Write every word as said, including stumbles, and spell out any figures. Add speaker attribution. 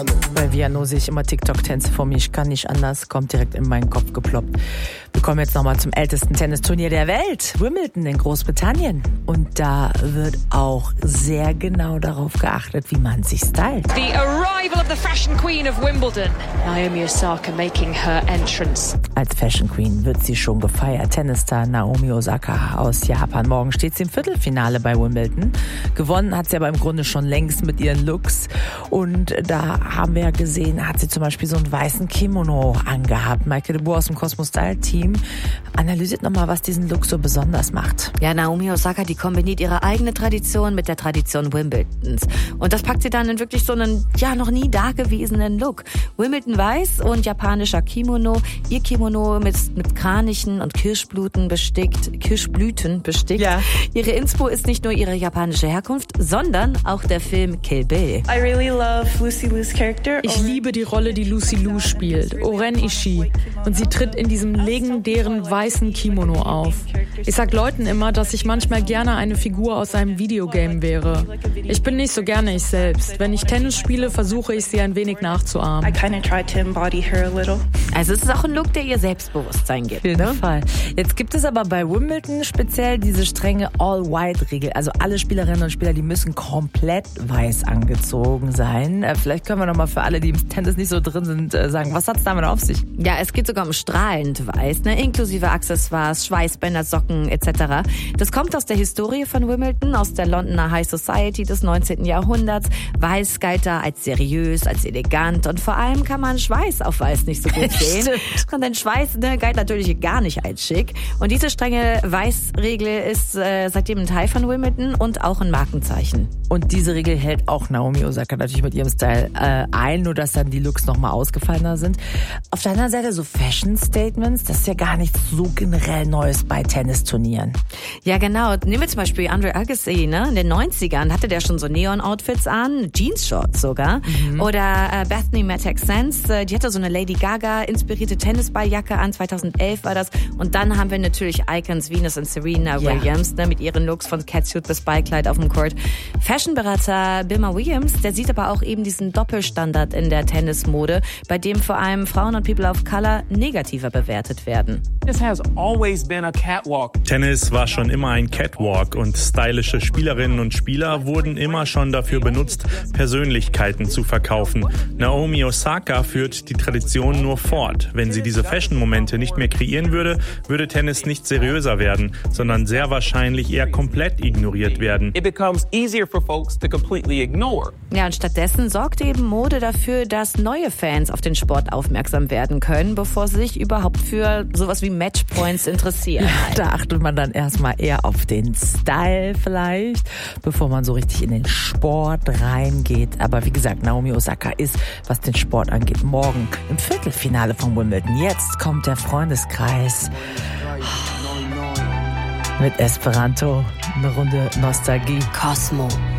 Speaker 1: Bei Viano sehe ich immer TikTok-Tänze vor mir. Ich kann nicht anders. Kommt direkt in meinen Kopf geploppt. Wir kommen jetzt nochmal zum ältesten Tennisturnier der Welt. Wimbledon in Großbritannien. Und da wird auch sehr genau darauf geachtet, wie man sich stylt.
Speaker 2: The arrival of the Fashion Queen of Wimbledon. Naomi Osaka making her entrance.
Speaker 1: Als Fashion Queen wird sie schon gefeiert. Tennisstar Naomi Osaka aus Japan. Morgen steht sie im Viertelfinale bei Wimbledon. Gewonnen hat sie aber im Grunde schon längst mit ihren Looks. Und da haben wir ja gesehen, hat sie zum Beispiel so einen weißen Kimono angehabt. Michael de Boer aus dem Cosmo Style Team analysiert nochmal, was diesen Look so besonders macht.
Speaker 3: Ja, Naomi Osaka, die kombiniert ihre eigene Tradition mit der Tradition Wimbledons. Und das packt sie dann in wirklich so einen, ja, noch nie dagewesenen Look. Wimbledon weiß und japanischer Kimono. Ihr Kimono mit, mit Kranichen und Kirschblüten bestickt. Kirschblüten bestickt. Ja. Ihre Inspo ist nicht nur ihre japanische Herkunft, sondern auch der Film Kill Bill.
Speaker 4: I really love Lucy Liu's character.
Speaker 5: Ich liebe die Rolle, die Lucy Liu spielt, Oren Ishii. Und sie tritt in diesem legendären weißen Kimono auf. Ich sag Leuten immer, dass ich manchmal gerne eine Figur aus einem Videogame wäre. Ich bin nicht so gerne ich selbst. Wenn ich Tennis spiele, versuche ich sie ein wenig nachzuahmen.
Speaker 4: I kind of try to embody her a little.
Speaker 3: Also es ist auch ein Look, der ihr Selbstbewusstsein gibt.
Speaker 1: Auf jeden ne? Fall. Jetzt gibt es aber bei Wimbledon speziell diese strenge All-White-Regel. Also alle Spielerinnen und Spieler, die müssen komplett weiß angezogen sein. Vielleicht können wir noch mal für alle, die im Tennis nicht so drin sind, sagen, was hat es damit auf sich?
Speaker 3: Ja, es geht sogar um strahlend weiß, ne? Inklusive Accessoires, Schweißbänder, Socken et cetera. Das kommt aus der Historie von Wimbledon, aus der Londoner High Society des neunzehnten Jahrhunderts. Weiß galt da als seriös, als elegant und vor allem kann man Schweiß auf Weiß nicht so gut sehen. Und denn Schweiß ne, galt natürlich gar nicht als schick. Und diese strenge Weißregel ist äh, seitdem ein Teil von Wimbledon und auch ein Markenzeichen.
Speaker 1: Und diese Regel hält auch Naomi Osaka natürlich mit ihrem Style äh, ein, nur dass dann die Looks nochmal ausgefallener sind. Auf der anderen Seite so Fashion-Statements, das ist ja gar nichts so generell Neues bei Tennisturnieren.
Speaker 3: Ja, genau. Nehmen wir zum Beispiel Andre Agassi, ne? In den neunzigern hatte der schon so Neon-Outfits an, Jeans-Shorts sogar. Mhm. Oder äh, Bethany Mattek-Sands, äh, die hatte so eine Lady Gaga-inspirierte Tennisballjacke an, zweitausendelf war das. Und dann haben wir natürlich Icons Venus und Serena ja. Williams, ne? Mit ihren Looks von Catsuit bis Ballkleid auf dem Court. Fashionberater Bilma Williams, der sieht aber auch eben diesen Doppelstandard in der Tennismode, bei dem vor allem Frauen und People of Color negativer bewertet werden.
Speaker 6: Tennis war schon immer ein Catwalk und stylische Spielerinnen und Spieler wurden immer schon dafür benutzt, Persönlichkeiten zu verkaufen. Naomi Osaka führt die Tradition nur fort. Wenn sie diese Fashion-Momente nicht mehr kreieren würde, würde Tennis nicht seriöser werden, sondern sehr wahrscheinlich eher komplett ignoriert werden.
Speaker 7: It becomes easier for folks to completely ignore.
Speaker 3: Ja, und stattdessen sorgt eben Mode dafür, dass neue Fans auf den Sport aufmerksam werden können, bevor sie sich überhaupt für sowas wie Matchpoints interessieren.
Speaker 1: Ja, da achtet man dann erstmal eher auf den Style vielleicht, bevor man so richtig in den Sport reingeht. Aber wie gesagt, Naomi Osaka ist, was den Sport angeht, morgen im Viertelfinale von Wimbledon. Jetzt kommt der Freundeskreis mit Esperanto, eine Runde Nostalgie.
Speaker 3: Cosmo.